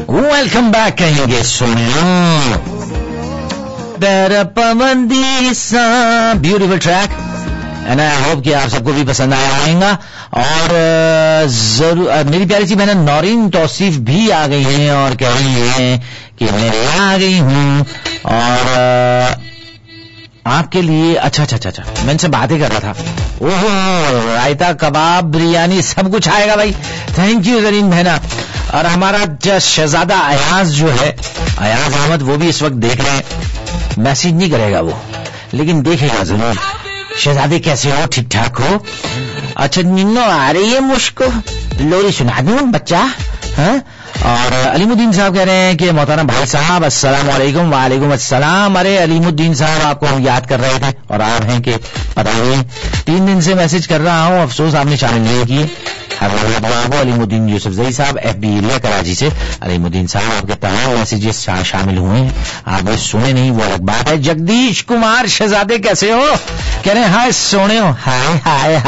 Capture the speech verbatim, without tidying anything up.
Welcome back कहेंगे सुनियो तेरा पवंदी सा beautiful track and I hope कि आप सबको भी पसंद आया आएगा। और जरूर मेरी प्यारी सी बहन नौरीन तौसीफ भी आ गई हैं और कह रही हैं कि मैं आ गई हूँ और आपके लिए अच्छा अच्छा अच्छा मैं इनसे बातें कर रहा था। ओहो रायता कबाब बिरयानी सब कुछ आएगा भाई। थैंक यू जरीन बहना। और हमारा शहजादा अयाज जो है अयाज अहमद वो भी इस वक्त देख रहे हैं। मैसेज नहीं करेगा वो लेकिन देखेगा जरूर। शहजादे कैसे हो? ठीक ठाक हो? अच्छा निन्नो आ रही है मुझको लोरी सुना दूं बच्चा? हाँ? और अलीमुद्दीन साहब कह रहे हैं कि मोहतरम भाई साहब अस्सलाम वालेकुम। वालेकुम अस्सलाम। अरे अलीमुद्दीन साहब आपको हम याद कर रहे थे और आप हैं कि पता नहीं तीन दिन से मैसेज कर रहा हूँ, अफसोस आपने शामिल नहीं किए। अलीमुद्दीन यूसुफ जई साहब एफ बी एरिया कराची से। अलीमुद्दीन साहब आपके तमाम मैसेजेस शा, शामिल हुए हैं, आपने सुने नहीं वो अलग बात है। जगदीश कुमार शहजादे कैसे हो? कह रहे हैं हाय सोने हो। हाय हाय